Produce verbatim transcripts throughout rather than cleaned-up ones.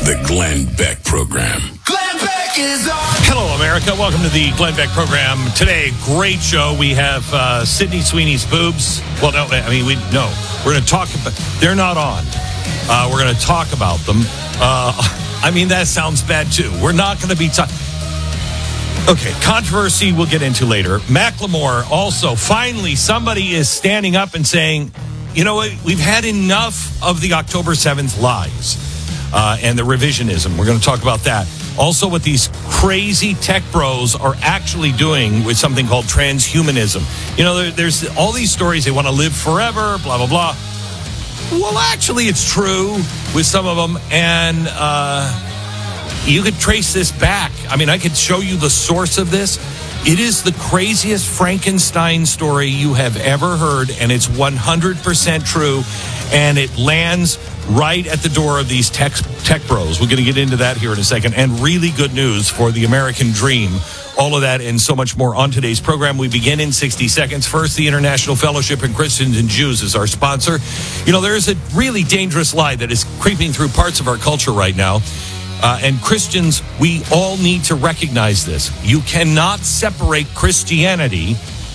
The Glenn Beck Program. Glenn Beck is on. Hello, America. Welcome to the Glenn Beck Program. Today, great show. We have uh, Sydney Sweeney's boobs. Well, no, I mean, we no. We're going to talk about. They're not on. Uh, we're going to talk about them. Uh, I mean, that sounds bad too. We're not going to be talking. Okay, controversy we'll get into later. Macklemore also, finally, somebody is standing up and saying, you know what, we've had enough of the October seventh lies uh, and the revisionism. We're going to talk about that. Also, what these crazy tech bros are actually doing with something called transhumanism. You know, there, there's all these stories, they want to live forever, blah, blah, blah. Well, actually, it's true with some of them, and uh, you could trace this back. I mean, I could show you the source of this. It is the craziest Frankenstein story you have ever heard, and it's one hundred percent true, and it lands right at the door of these tech, tech bros. We're going to get into that here in a second, and really good news for the American dream. All of that and so much more on today's program. We begin in sixty seconds. First, the International Fellowship of Christians and Jews is our sponsor. You know, there is a really dangerous lie that is creeping through parts of our culture right now. Uh, and Christians, we all need to recognize this. You cannot separate Christianity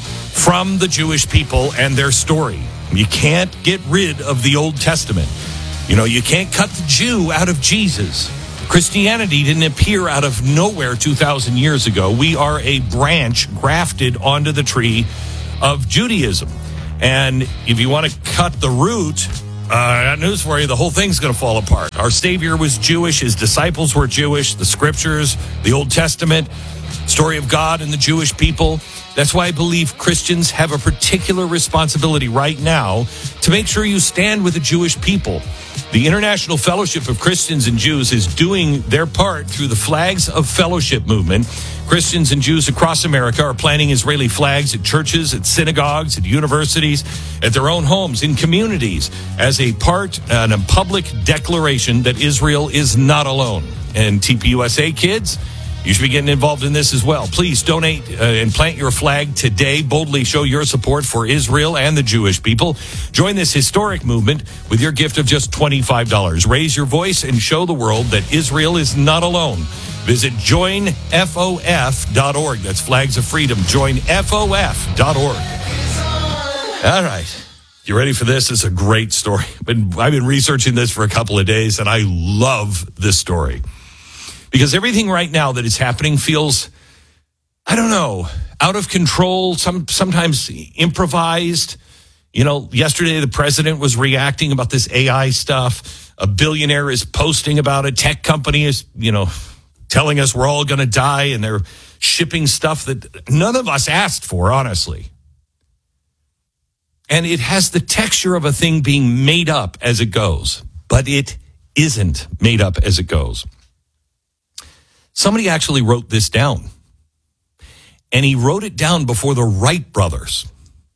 from the Jewish people and their story. You can't get rid of the Old Testament. You know, you can't cut the Jew out of Jesus. Christianity didn't appear out of nowhere two thousand years ago. We are a branch grafted onto the tree of Judaism. And if you want to cut the root, uh, I got news for you, the whole thing's going to fall apart. Our Savior was Jewish. His disciples were Jewish. The scriptures, the Old Testament, story of God and the Jewish people. That's why I believe Christians have a particular responsibility right now to make sure you stand with the Jewish people. The International Fellowship of Christians and Jews is doing their part through the Flags of Fellowship movement. Christians and Jews across America are planting Israeli flags at churches, at synagogues, at universities, at their own homes, in communities, as a part and a public declaration that Israel is not alone. And T P U S A kids, you should be getting involved in this as well. Please donate uh, and plant your flag today. Boldly show your support for Israel and the Jewish people. Join this historic movement with your gift of just twenty-five dollars. Raise your voice and show the world that Israel is not alone. Visit join F O F dot org. That's Flags of Freedom. join F O F dot org. All right. You ready for this? It's a great story. Been, I've been researching this for a couple of days, and I love this story. Because everything right now that is happening feels, I don't know, out of control, some sometimes improvised. You know, yesterday the president was reacting about this A I stuff. A billionaire is posting about it. Tech company is, you know, telling us we're all going to die, and they're shipping stuff that none of us asked for, honestly. And it has the texture of a thing being made up as it goes, but it isn't made up as it goes. Somebody actually wrote this down, and he wrote it down before the Wright brothers.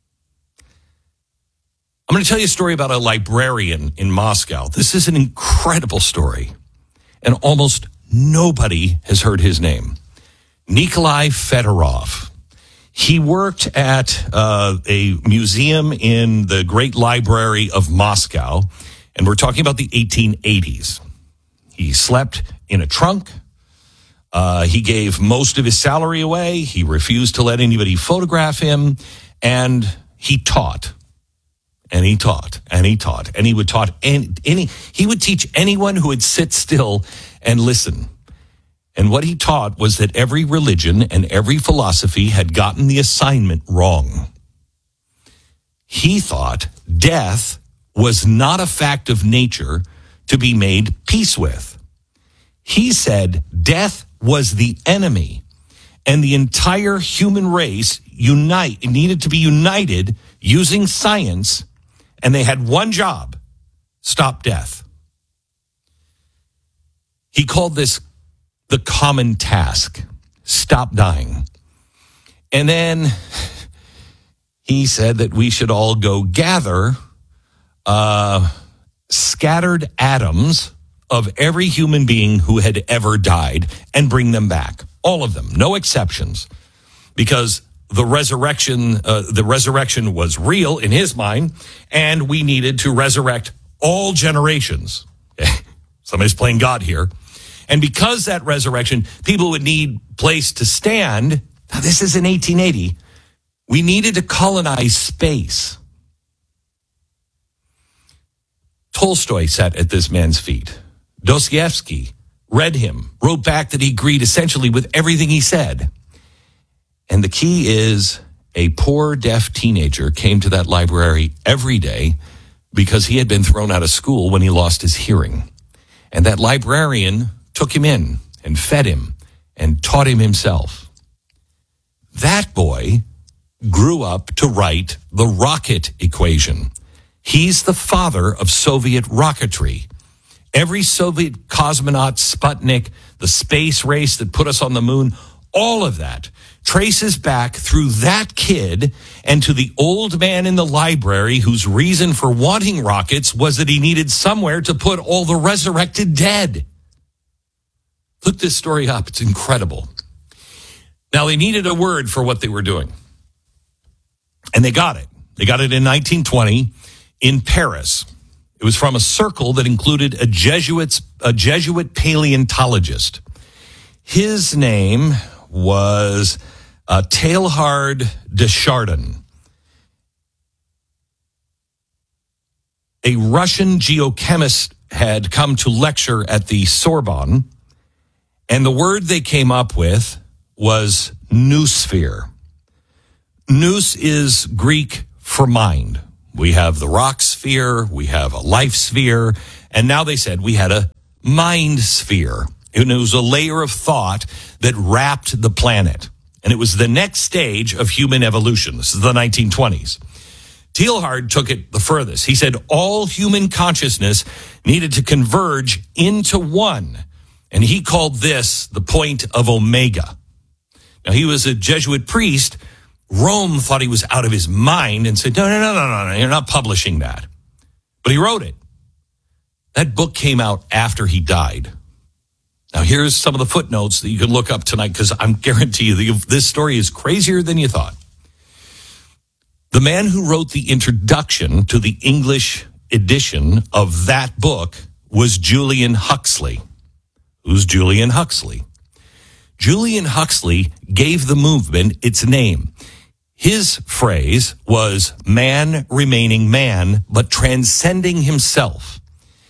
I'm going to tell you a story about a librarian in Moscow. This is an incredible story, and almost nobody has heard his name. Nikolai Fedorov. He worked at uh, a museum in the Great Library of Moscow, and we're talking about the eighteen eighties. He slept in a trunk. Uh, he gave most of his salary away. He refused to let anybody photograph him. And he taught. And he taught. And he taught. And he would taught any, any he would teach anyone who would sit still and listen. And what he taught was that every religion and every philosophy had gotten the assignment wrong. He thought death was not a fact of nature to be made peace with. He said death was the enemy, and the entire human race unite needed to be united using science, and they had one job: stop death. He called this the common task: stop dying. And then he said that we should all go gather uh, scattered atoms of every human being who had ever died and bring them back. All of them, no exceptions. Because the resurrection, uh, the resurrection was real in his mind, and we needed to resurrect all generations. Somebody's playing God here. And because that resurrection, people would need place to stand. Now, this is in eighteen eighty. We needed to colonize space. Tolstoy sat at this man's feet. Dostoevsky read him, wrote back that he agreed essentially with everything he said. And the key is a poor deaf teenager came to that library every day because he had been thrown out of school when he lost his hearing. And that librarian took him in and fed him and taught him himself. That boy grew up to write the rocket equation. He's the father of Soviet rocketry. Every Soviet cosmonaut, Sputnik, the space race that put us on the moon, all of that traces back through that kid and to the old man in the library whose reason for wanting rockets was that he needed somewhere to put all the resurrected dead. Look this story up. It's incredible. Now, they needed a word for what they were doing. And they got it. They got it in nineteen twenty in Paris. It was from a circle that included a Jesuit, a Jesuit paleontologist. His name was uh, Teilhard de Chardin, a Russian geochemist, had come to lecture at the Sorbonne, and the word they came up with was noosphere. Nous is Greek for mind. We have the rock sphere, we have a life sphere, and now they said we had a mind sphere. And it was a layer of thought that wrapped the planet. And it was the next stage of human evolution. This is the nineteen twenties. Teilhard took it the furthest. He said all human consciousness needed to converge into one. And he called this the point of Omega. Now, he was a Jesuit priest. Rome thought he was out of his mind and said, no, no, no, no, no, no, you're not publishing that. But he wrote it. That book came out after he died. Now, here's some of the footnotes that you can look up tonight, because I'm guarantee you that this story is crazier than you thought. The man who wrote the introduction to the English edition of that book was Julian Huxley. Who's Julian Huxley? Julian Huxley gave the movement its name. His phrase was man remaining man, but transcending himself.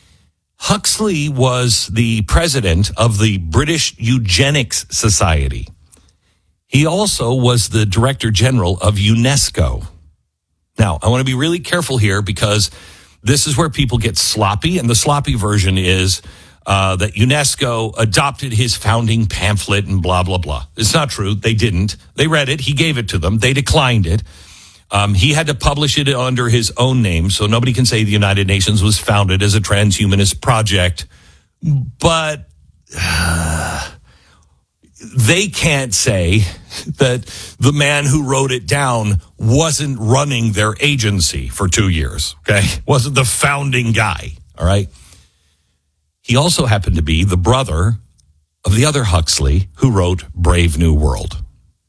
Huxley was the president of the British Eugenics Society. He also was the director general of UNESCO. Now, I want to be really careful here, because this is where people get sloppy, and the sloppy version is Uh, that UNESCO adopted his founding pamphlet and blah, blah, blah. It's not true. They didn't. They read it. He gave it to them. They declined it. Um, he had to publish it under his own name, so nobody can say the United Nations was founded as a transhumanist project. But uh, they can't say that the man who wrote it down wasn't running their agency for two years, okay? Wasn't the founding guy, all right? He also happened to be the brother of the other Huxley who wrote Brave New World.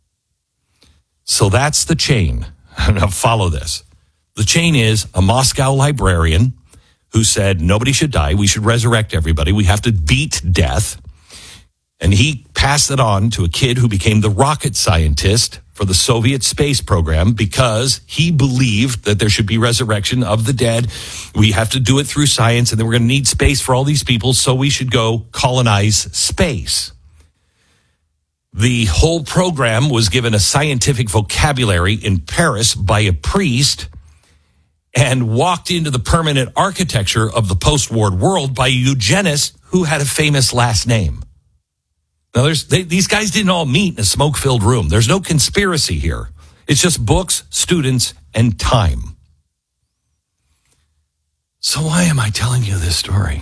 So that's the chain. Now follow this. The chain is a Moscow librarian who said nobody should die. We should resurrect everybody. We have to beat death. And he passed it on to a kid who became the rocket scientist for the Soviet space program, because he believed that there should be resurrection of the dead. We have to do it through science, and then we're going to need space for all these people, so we should go colonize space. The whole program was given a scientific vocabulary in Paris by a priest and walked into the permanent architecture of the post-war world by a eugenist who had a famous last name. Now, there's, they, these guys didn't all meet in a smoke-filled room. There's no conspiracy here. It's just books, students, and time. So why am I telling you this story?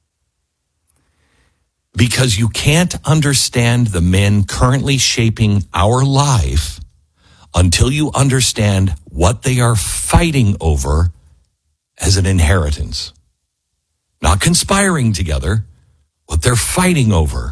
Because you can't understand the men currently shaping our life until you understand what they are fighting over as an inheritance. Not conspiring together, what they're fighting over.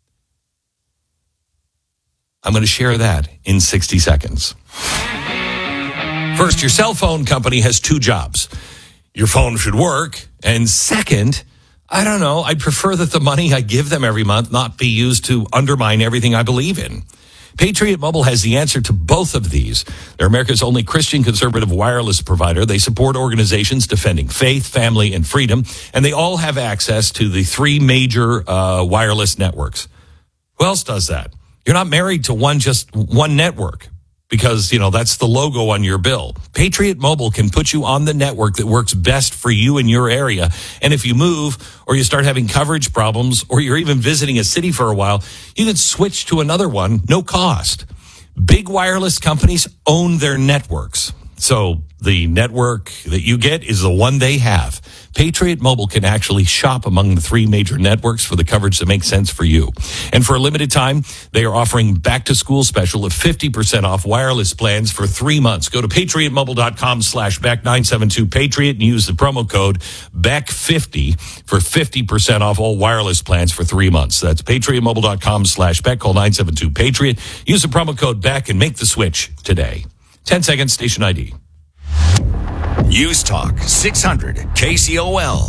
I'm going to share that in sixty seconds. First, your cell phone company has two jobs. Your phone should work. And second, I don't know. I'd prefer that the money I give them every month not be used to undermine everything I believe in. Patriot Mobile has the answer to both of these. They're America's only Christian conservative wireless provider. They support organizations defending faith, family, and freedom, and they all have access to the three major uh, wireless networks. Who else does that? You're not married to one just one network, because, you know, that's the logo on your bill. Patriot Mobile can put you on the network that works best for you in your area. And if you move or you start having coverage problems or you're even visiting a city for a while, you can switch to another one, no cost. Big wireless companies own their networks. So the network that you get is the one they have. Patriot Mobile can actually shop among the three major networks for the coverage that makes sense for you. And for a limited time, they are offering back-to-school special of fifty percent off wireless plans for three months. Go to patriotmobile.com slash Beck nine seven two Patriot and use the promo code Beck fifty for fifty percent off all wireless plans for three months. That's patriotmobile.com slash Beck. Call nine seven two Patriot. Use the promo code Beck and make the switch today. ten seconds, station I D. News Talk six hundred K C O L.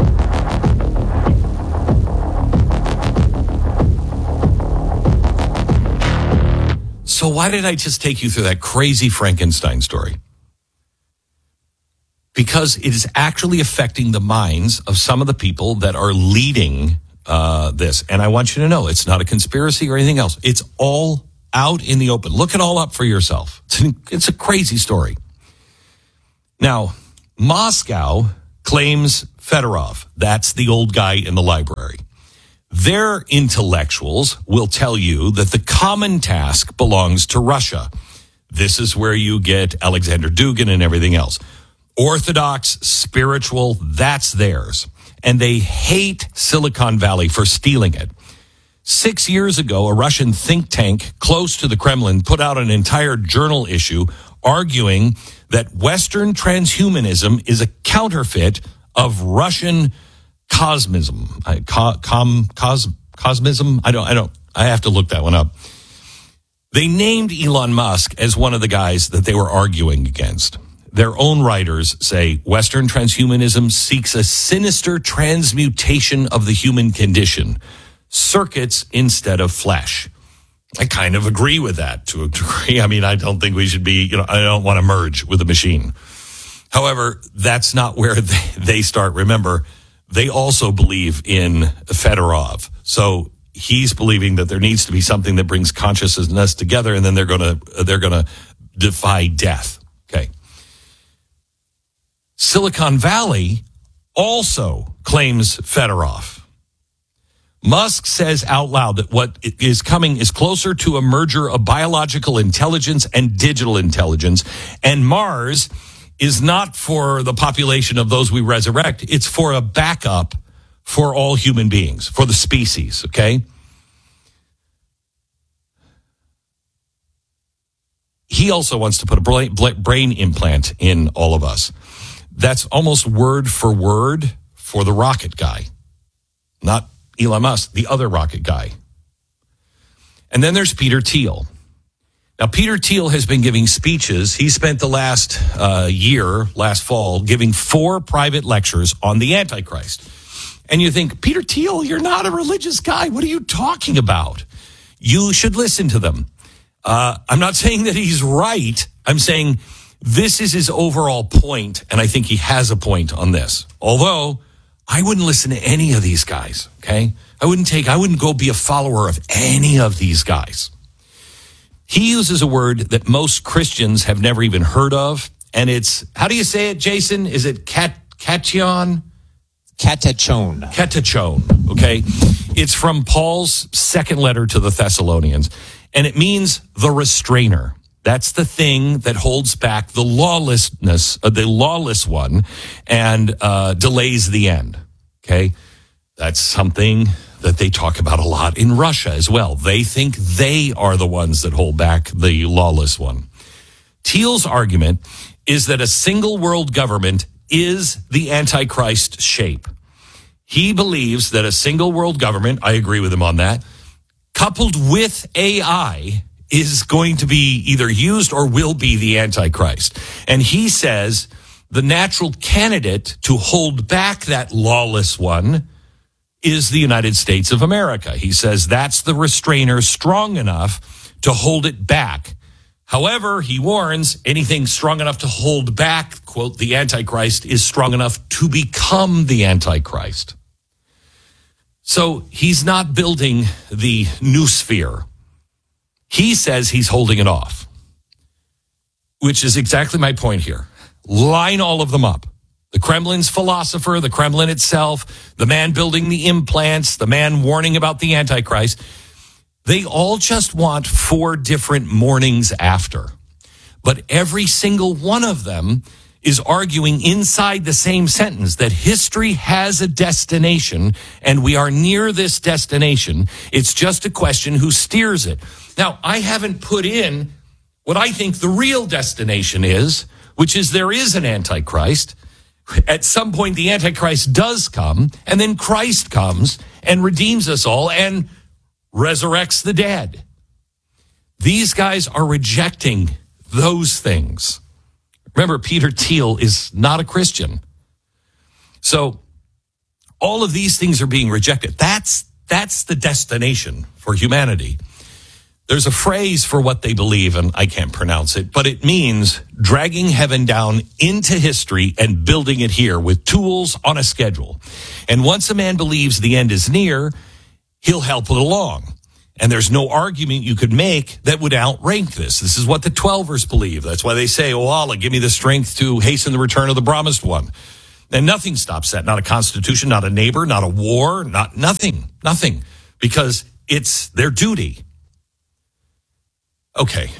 So why did I just take you through that crazy Frankenstein story? Because it is actually affecting the minds of some of the people that are leading uh, this. And I want you to know it's not a conspiracy or anything else. It's all out in the open. Look it all up for yourself. It's, an, it's a crazy story. Now, Moscow claims Fedorov. That's the old guy in the library. Their intellectuals will tell you that the common task belongs to Russia. This is where you get Alexander Dugin and everything else. Orthodox, spiritual, that's theirs. And they hate Silicon Valley for stealing it. Six years ago, a Russian think tank close to the Kremlin put out an entire journal issue arguing that Western transhumanism is a counterfeit of Russian cosmism. I, co, com, cos, cosmism? I don't, I don't, I have to look that one up. They named Elon Musk as one of the guys that they were arguing against. Their own writers say Western transhumanism seeks a sinister transmutation of the human condition, circuits instead of flesh. I kind of agree with that to a degree. I mean, I don't think we should be, you know, I don't want to merge with a machine. However, that's not where they, they start. Remember, they also believe in Fedorov. So he's believing that there needs to be something that brings consciousness together, and then they're going to, they're going to defy death. Okay. Silicon Valley also claims Fedorov. Musk says out loud that what is coming is closer to a merger of biological intelligence and digital intelligence. And Mars is not for the population of those we resurrect. It's for a backup for all human beings, for the species, okay? He also wants to put a brain implant in all of us. That's almost word for word for the rocket guy, not Elon Musk, the other rocket guy. And then there's Peter Thiel. Now, Peter Thiel has been giving speeches. He spent the last uh, year, last fall, giving four private lectures on the Antichrist. And you think, Peter Thiel, you're not a religious guy. What are you talking about? You should listen to them. Uh, I'm not saying that he's right. I'm saying this is his overall point, and I think he has a point on this. Although I wouldn't listen to any of these guys, okay? I wouldn't take, I wouldn't go be a follower of any of these guys. He uses a word that most Christians have never even heard of, and it's, how do you say it, Jason? Is it cat, cation? Katechon. Katechon, okay? It's from Paul's second letter to the Thessalonians, and it means the restrainer. That's the thing that holds back the lawlessness, uh, the lawless one, and uh, delays the end. Okay, that's something that they talk about a lot in Russia as well. They think they are the ones that hold back the lawless one. Thiel's argument is that a single world government is the Antichrist shape. He believes that a single world government, I agree with him on that, coupled with A I, is going to be either used or will be the Antichrist. And he says the natural candidate to hold back that lawless one is the United States of America. He says that's the restrainer strong enough to hold it back. However, he warns anything strong enough to hold back, quote, the Antichrist is strong enough to become the Antichrist. So he's not building the new sphere. He says he's holding it off, which is exactly my point here. Line all of them up. The Kremlin's philosopher, the Kremlin itself, the man building the implants, the man warning about the Antichrist. They all just want four different mornings after. But every single one of them is arguing inside the same sentence that history has a destination and we are near this destination. It's just a question who steers it. Now, I haven't put in what I think the real destination is, which is there is an Antichrist. At some point, the Antichrist does come, and then Christ comes and redeems us all and resurrects the dead. These guys are rejecting those things. Remember, Peter Thiel is not a Christian. So all of these things are being rejected. That's, that's the destination for humanity. There's a phrase for what they believe, and I can't pronounce it, but it means dragging heaven down into history and building it here with tools on a schedule. And once a man believes the end is near, he'll help it along. And there's no argument you could make that would outrank this. This is what the Twelvers believe. That's why they say, oh, Allah, give me the strength to hasten the return of the promised one. And nothing stops that. Not a constitution, not a neighbor, not a war, not nothing, nothing. Because it's their duty. Okay.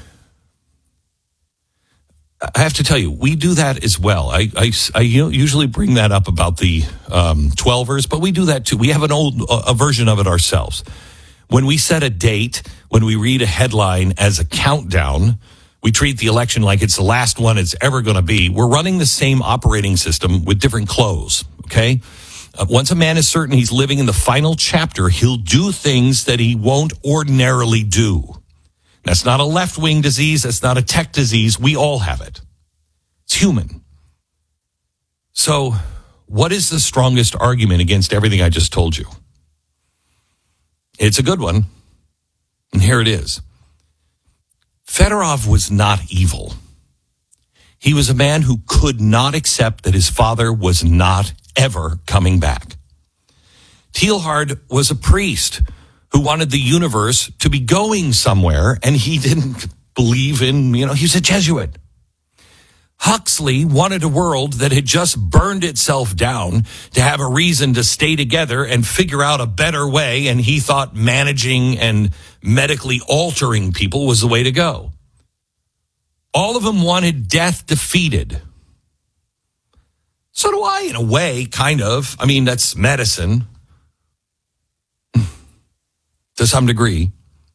I have to tell you, we do that as well. I, I, I usually bring that up about the um, Twelvers, but we do that too. We have an old a version of it ourselves. When we set a date, when we read a headline as a countdown, we treat the election like it's the last one it's ever going to be. We're running the same operating system with different clothes, okay? Uh, once a man is certain he's living in the final chapter, he'll do things that he won't ordinarily do. That's not a left-wing disease. That's not a tech disease. We all have it. It's human. So what is the strongest argument against everything I just told you? It's a good one. And here it is. Fedorov was not evil. He was a man who could not accept that his father was not ever coming back. Teilhard was a priest who wanted the universe to be going somewhere, and he didn't believe in, you know, he was a Jesuit. Huxley wanted a world that had just burned itself down to have a reason to stay together and figure out a better way, and he thought managing and medically altering people was the way to go. All of them wanted death defeated. So do I, in a way, kind of. I mean, that's medicine. To some degree.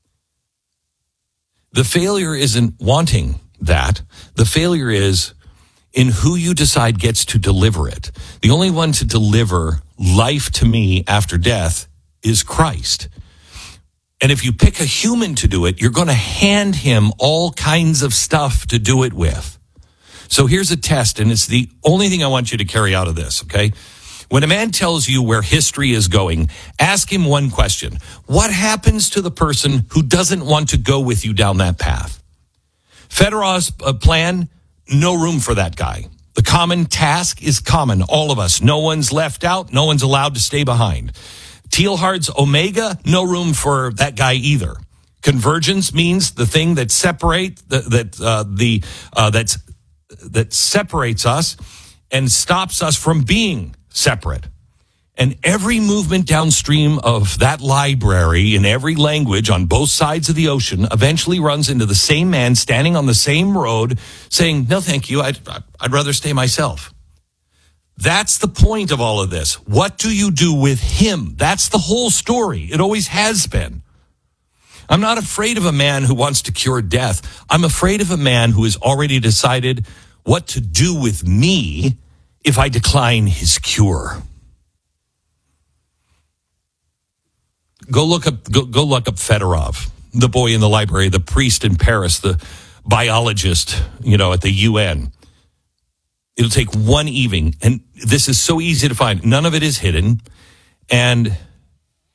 The failure isn't wanting that. The failure is in who you decide gets to deliver it. The only one to deliver life to me after death is Christ. And if you pick a human to do it, you're going to hand him all kinds of stuff to do it with. So here's a test, and it's the only thing I want you to carry out of this, okay? When a man tells you where history is going, ask him one question. What happens to the person who doesn't want to go with you down that path? Fedorov's uh, plan, no room for that guy. The common task is common, all of us. No one's left out. No one's allowed to stay behind. Teilhard's Omega, no room for that guy either. Convergence means the thing that separate the, that uh, the uh, that's that separates us and stops us from being separate. And every movement downstream of that library in every language on both sides of the ocean eventually runs into the same man standing on the same road saying, no, thank you. I'd, I'd rather stay myself. That's the point of all of this. What do you do with him? That's the whole story. It always has been. I'm not afraid of a man who wants to cure death. I'm afraid of a man who has already decided what to do with me if I decline his cure. Go look up, go, go look up Fedorov, the boy in the library, the priest in Paris, the biologist, you know, at the U N. It'll take one evening, and this is so easy to find. None of it is hidden, and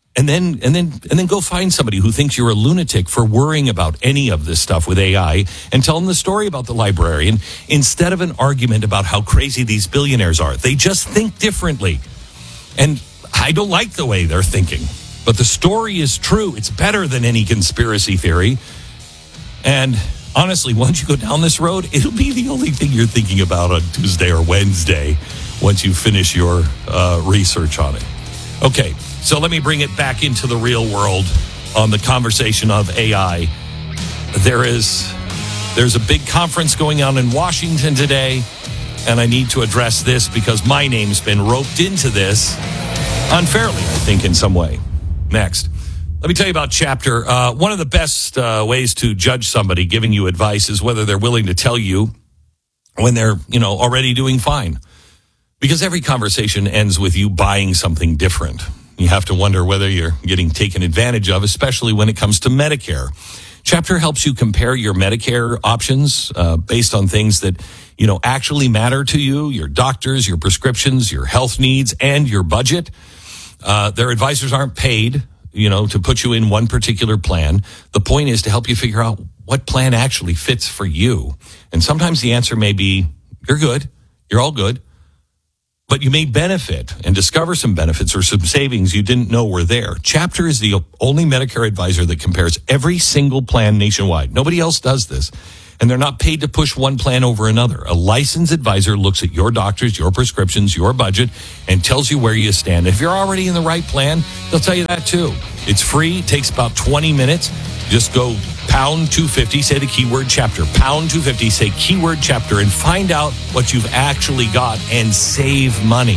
And then, and then, and then go find somebody who thinks you're a lunatic for worrying about any of this stuff with A I and tell them the story about the librarian instead of an argument about how crazy these billionaires are. They just think differently. And I don't like the way they're thinking, but the story is true. It's better than any conspiracy theory. And honestly, once you go down this road, it'll be the only thing you're thinking about on Tuesday or Wednesday once you finish your uh, research on it. Okay. So let me bring it back into the real world on the conversation of A I. There is, there's a big conference going on in Washington today, and I need to address this because my name's been roped into this unfairly, I think, in some way. Next. Let me tell you about Chapter. Uh, one of the best uh, ways to judge somebody giving you advice is whether they're willing to tell you when they're, you know, already doing fine. Because every conversation ends with you buying something different. You have to wonder whether you're getting taken advantage of, especially when it comes to Medicare. Chapter helps you compare your Medicare options uh, based on things that, you know, actually matter to you, your doctors, your prescriptions, your health needs, and your budget. Uh, their advisors aren't paid, you know, to put you in one particular plan. The point is to help you figure out what plan actually fits for you. And sometimes the answer may be, you're good, you're all good. But you may benefit and discover some benefits or some savings you didn't know were there. Chapter is the only Medicare advisor that compares every single plan nationwide. Nobody else does this. And they're not paid to push one plan over another. A licensed advisor looks at your doctors, your prescriptions, your budget, and tells you where you stand. If you're already in the right plan, they'll tell you that too. It's free. It takes about twenty minutes. Just go pound two fifty, say the keyword Chapter. Pound two fifty, say keyword Chapter, and find out what you've actually got and save money.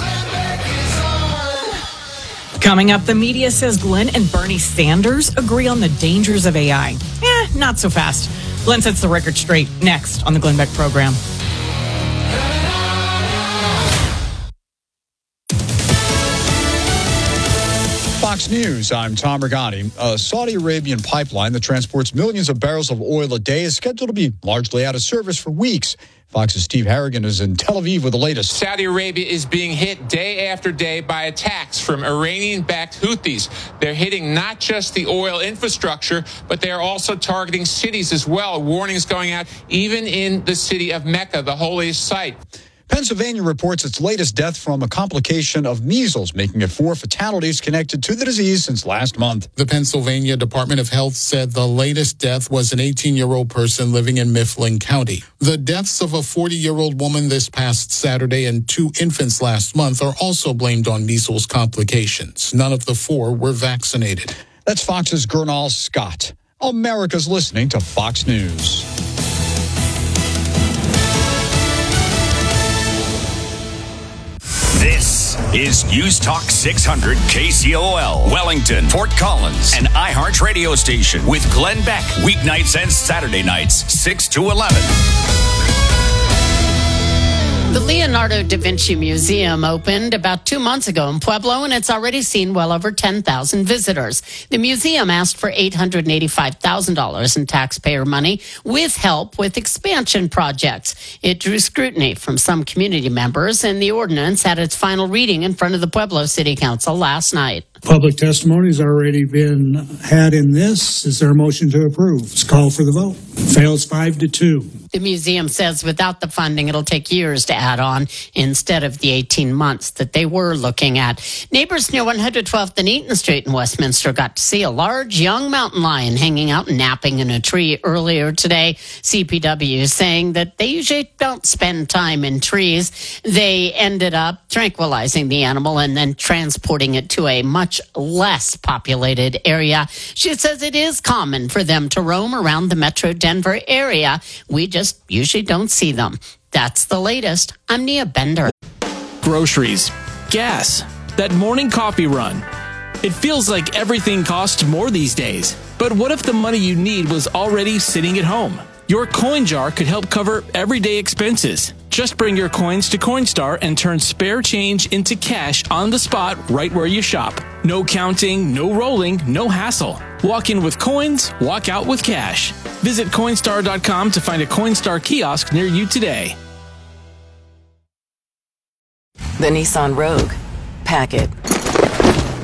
Coming up, the media says Glenn and Bernie Sanders agree on the dangers of A I. Eh, not so fast. Glenn sets the record straight next on the Glenn Beck program. Fox News, I'm Tom Regani. A Saudi Arabian pipeline that transports millions of barrels of oil a day is scheduled to be largely out of service for weeks. Fox's Steve Harrigan is in Tel Aviv with the latest. Saudi Arabia is being hit day after day by attacks from Iranian-backed Houthis. They're hitting not just the oil infrastructure, but they are also targeting cities as well. Warnings going out even in the city of Mecca, the holiest site. Pennsylvania reports its latest death from a complication of measles, making it four fatalities connected to the disease since last month. The Pennsylvania Department of Health said the latest death was an eighteen-year-old person living in Mifflin County. The deaths of a forty-year-old woman this past Saturday and two infants last month are also blamed on measles complications. None of the four were vaccinated. That's Fox's Gernal Scott. America's listening to Fox News. This is News Talk six hundred K C O L, Wellington, Fort Collins, an iHeart radio station with Glenn Beck, weeknights and Saturday nights, six to eleven. The Leonardo da Vinci Museum opened about two months ago in Pueblo, and it's already seen well over ten thousand visitors. The museum asked for eight hundred eighty-five thousand dollars in taxpayer money with help with expansion projects. It drew scrutiny from some community members, and the ordinance had its final reading in front of the Pueblo City Council last night. Public testimony has already been had in this. Is there a motion to approve? Let's call for the vote. Fails five to two. The museum says without the funding, it'll take years to add on instead of the eighteen months that they were looking at. Neighbors near one hundred twelfth and Eaton Street in Westminster got to see a large young mountain lion hanging out and napping in a tree earlier today. C P W is saying that they usually don't spend time in trees. They ended up tranquilizing the animal and then transporting it to a much less populated area. She says it is common for them to roam around the Metro Denver area. We just usually don't see them. That's the latest. I'm Nia Bender. Groceries, gas, that morning coffee run. It feels like everything costs more these days. But what if the money you need was already sitting at home? Your coin jar could help cover everyday expenses. Just bring your coins to Coinstar and turn spare change into cash on the spot right where you shop. No counting, no rolling, no hassle. Walk in with coins, walk out with cash. Visit Coinstar dot com to find a Coinstar kiosk near you today. The Nissan Rogue. Pack it.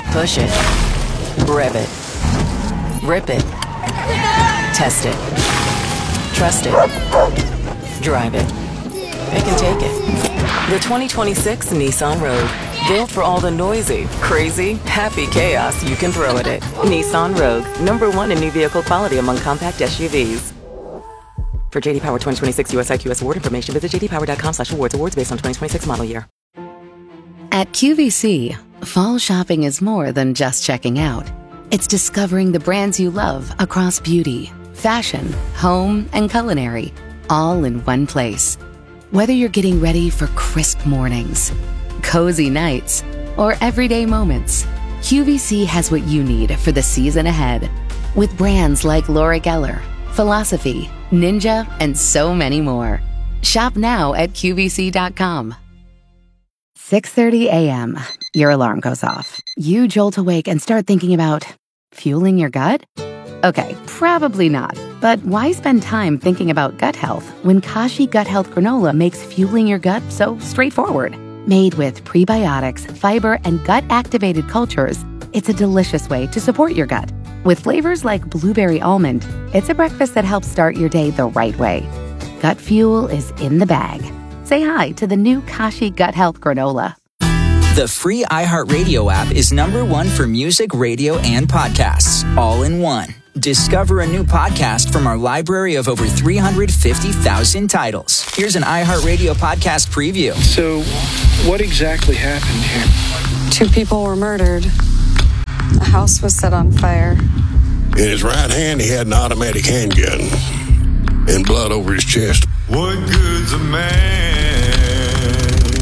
Push it. Rev it. Rip it. Test it. Trust it. Drive it. It can take it. The twenty twenty-six Nissan Rogue. Built for all the noisy, crazy, happy chaos you can throw at it. Nissan Rogue. Number one in new vehicle quality among compact S U Vs. For J D Power twenty twenty-six U S I Q S award information, visit j d power dot com slash awards. Awards based on twenty twenty-six model year. At Q V C, fall shopping is more than just checking out. It's discovering the brands you love across beauty, fashion, home, and culinary, all in one place. Whether you're getting ready for crisp mornings, cozy nights, or everyday moments, Q V C has what you need for the season ahead. With brands like Laura Geller, Philosophy, Ninja, and so many more. Shop now at Q V C dot com. six thirty a.m. Your alarm goes off. You jolt awake and start thinking about fueling your gut? Okay, probably not. But why spend time thinking about gut health when Kashi Gut Health Granola makes fueling your gut so straightforward? Made with prebiotics, fiber, and gut-activated cultures, it's a delicious way to support your gut. With flavors like blueberry almond, it's a breakfast that helps start your day the right way. Gut fuel is in the bag. Say hi to the new Kashi Gut Health Granola. The free iHeartRadio app is number one for music, radio, and podcasts, all in one. Discover a new podcast from our library of over three hundred fifty thousand titles. Here's an iHeartRadio podcast preview. So, what exactly happened here? Two people were murdered. A house was set on fire. In his right hand, he had an automatic handgun and blood over his chest. What good's a man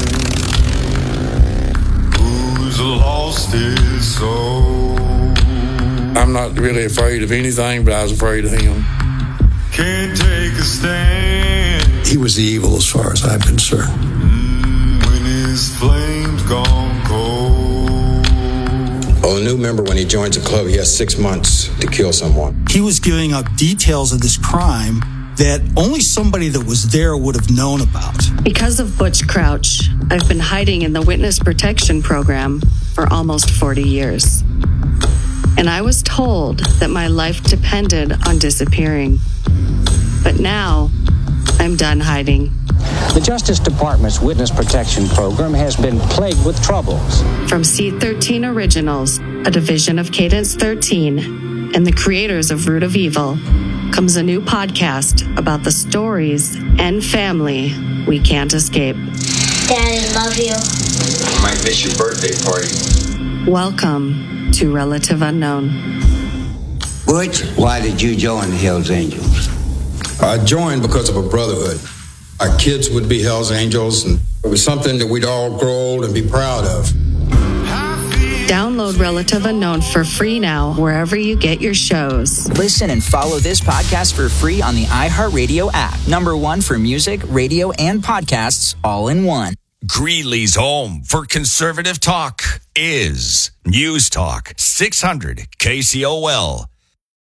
who's lost his soul? I'm not really afraid of anything, but I was afraid of him. Can't take a stand. He was the evil as far as I'm concerned. Mm, when his flames gone cold. Well, a new member, when he joins a club, he has six months to kill someone. He was giving up details of this crime that only somebody that was there would have known about. Because of Butch Crouch, I've been hiding in the Witness Protection Program for almost forty years. And I was told that my life depended on disappearing. But now, I'm done hiding. The Justice Department's Witness Protection Program has been plagued with troubles. From C thirteen Originals, a division of Cadence thirteen, and the creators of Root of Evil, comes a new podcast about the stories and family we can't escape. Daddy, love you. Might miss your birthday party. Welcome to Relative Unknown. Butch, why did you join the Hells Angels? I joined because of a brotherhood. Our kids would be Hells Angels, and it was something that we'd all grow old and be proud of. Download Relative Unknown for free now, wherever you get your shows. Listen and follow this podcast for free on the iHeartRadio app. Number one for music, radio, and podcasts, all in one. Greeley's home for conservative talk is News Talk six hundred K C O L.